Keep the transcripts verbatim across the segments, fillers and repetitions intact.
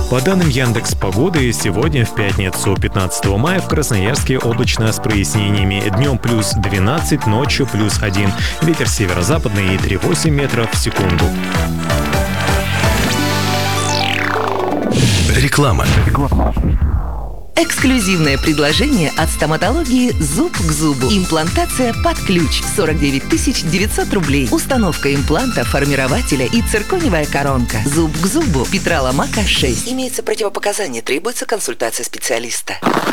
По данным Яндекс.Погоды, сегодня в пятницу, пятнадцатого мая, в Красноярске облачно с прояснениями. Днем плюс двенадцать, ночью плюс один. Ветер северо-западный и три целых восемь десятых метров в секунду. Реклама. Эксклюзивное предложение от стоматологии «Зуб к зубу». Имплантация под ключ. сорок девять тысяч девятьсот рублей. Установка импланта, формирователя и циркониевая коронка. «Зуб к зубу». Петра Ломака, шесть. Имеется противопоказание. Требуется консультация специалиста.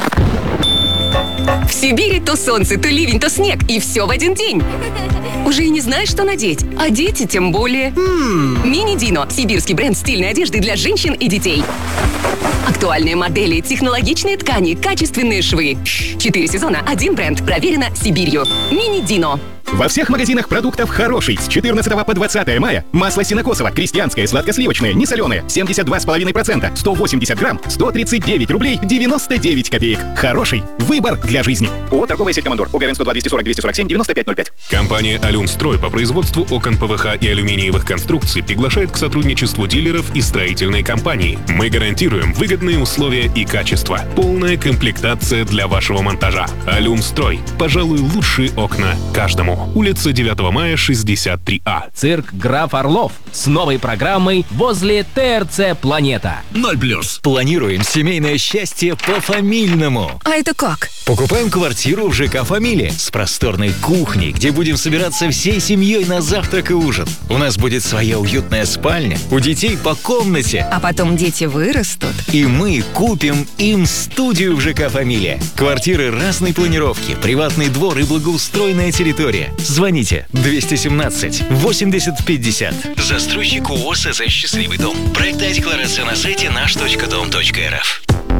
В Сибири то солнце, то ливень, то снег. И все в один день. Уже и не знаешь, что надеть. А дети тем более. Hmm. Мини Дино. Сибирский бренд стильной одежды для женщин и детей. Актуальные модели, технологичные ткани, качественные швы. Четыре сезона, один бренд. Проверено Сибирью. Мини Дино. Во всех магазинах продуктов «Хороший» с четырнадцатого по двадцатое мая масло сенокосово, крестьянское, сладкосливочное, несоленое, семьдесят два и пять десятых процента, сто восемьдесят грамм, сто тридцать девять рублей девяносто девять копеек. «Хороший» – выбор для жизни. ООО «Торговая сеть Командор». ОГРН сто два двести сорок двести сорок семь девяносто пять ноль пять. Компания «Алюмстрой» по производству окон ПВХ и алюминиевых конструкций приглашает к сотрудничеству дилеров и строительной компании. Мы гарантируем выгодные условия и качество. Полная комплектация для вашего монтажа. «Алюмстрой». Пожалуй, лучшие окна каждому. Улица девятого мая, шестьдесят три А. Цирк «Граф Орлов» с новой программой возле ТРЦ «Планета». Ноль плюс. Планируем семейное счастье по-фамильному. А это как? Покупаем квартиру в ЖК «Фамилия» с просторной кухней, где будем собираться всей семьей на завтрак и ужин. У нас будет своя уютная спальня, у детей по комнате. А потом дети вырастут. И мы купим им студию в ЖК «Фамилия». Квартиры разной планировки, приватный двор и благоустроенная территория. Звоните двести семнадцать восемьдесят пятьдесят. Застройщик ООО «СЗ Счастливый дом». Проектная декларация на сайте наш точка дом точка эр эф.